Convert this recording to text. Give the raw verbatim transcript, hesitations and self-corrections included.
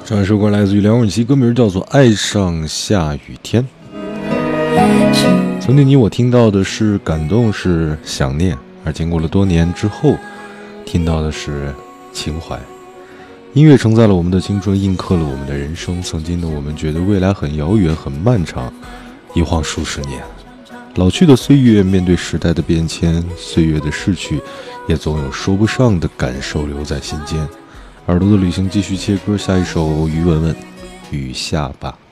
这首歌来自于梁咏琪，歌名叫做《爱上下雨天》。曾经你我听到的是感动，是想念，而经过了多年之后，听到的是情怀。音乐承载了我们的青春，印刻了我们的人生。曾经的我们觉得未来很遥远，很漫长，一晃数十年。老去的岁月，面对时代的变迁，岁月的逝去，也总有说不上的感受留在心间。耳朵的旅行继续切歌，下一首于文文雨下吧。